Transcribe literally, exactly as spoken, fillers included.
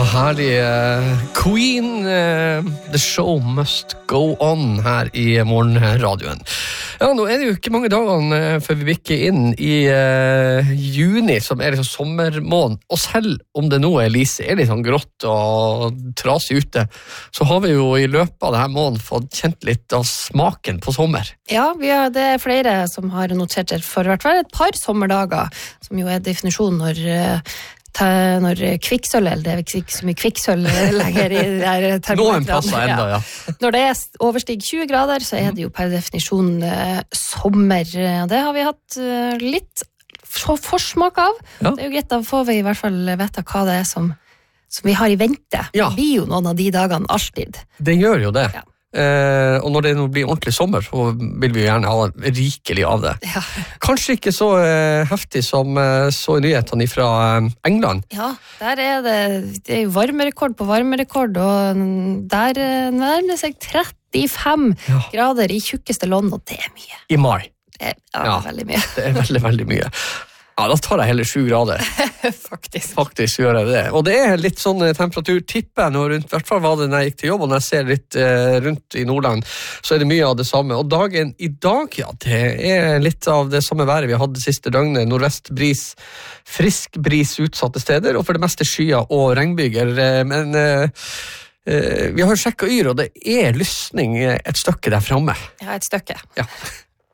herlig Queen, uh, The Show Must Go On her i morgenradioen. Ja, nå er det jo ikke mange dagene uh, før vi bikker inn i uh, juni, som er liksom sommermåned. Og selv om det nå er, Lise, er litt sånn grått og trasig ute, så har vi jo i løpet av denne måneden fått kjent litt av smaken på sommer. Ja, vi har, det er flere som har notert det for hvert fall et par sommerdager, som jo er definisjonen når... Uh, når kvikksøl, eller det er ikke så mye kvikksøl lenger i der noen plasser enda, ja. Når det er overstig tjue grader, så er det jo per definisjon uh, sommer. Det har vi hatt uh, litt forsmak av. Ja. Det er jo greit, da får vi i hvert fall vite hva det er som, som vi har i vente. Ja. Det blir jo noen av de dagene alltid. Det gjør jo det. Ja. Eh, og når det nå blir ordentlig sommer, så vil vi jo gjerne ha rikelig av det. Ja. Kanskje ikke så eh, heftig som eh, så nyhetene fra eh, England. Ja, der er det, det er jo varmerekord på varmerekord, og der eh, nærmer seg trettifem ja. grader i tjukkeste London, og det er mye. I mai. Det er ja, ja, veldig mye. Det er veldig, veldig mye. Ja, da tar jeg heller sju grader. Faktisk. Faktisk gjør jeg det. Og det er litt sånn temperatur tipper nå rundt, i hvert fall var det når jeg gikk til jobb, og når jeg ser litt eh, rundt i Nordland, så er det mye av det samme. Og dagen i dag, ja, det er litt av det samme været vi hadde siste døgnet. Nordvest bris, frisk bris utsatte steder, og for det meste skyer og regnbyger. Men eh, eh, vi har sjekket yr, og det er lysning et stykke der fremme. Ja, et stykke. Ja.